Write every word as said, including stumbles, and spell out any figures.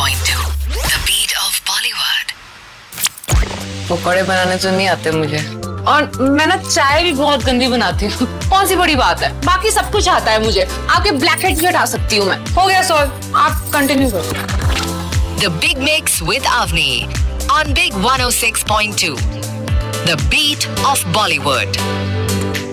point two, the beat of Bollywood. पकौड़े बनाने तो नहीं आते मुझे, और मैं ना चाय भी बहुत गंदी बनाती हूँ। कौन सी बड़ी बात है, बाकी सब कुछ आता है मुझे। आपके ब्लैक हेड भी हटा सकती हूँ मैं। हो गया सॉल्व, आप कंटिन्यू करो। The Big Mix with Avni on Big one oh six point two, the beat of Bollywood.